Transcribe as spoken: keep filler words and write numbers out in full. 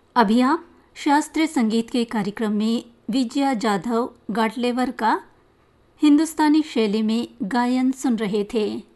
अभी आप शास्त्रीय संगीत के कार्यक्रम में विजया जाधव गाटलेवर का हिंदुस्तानी शैली में गायन सुन रहे थे।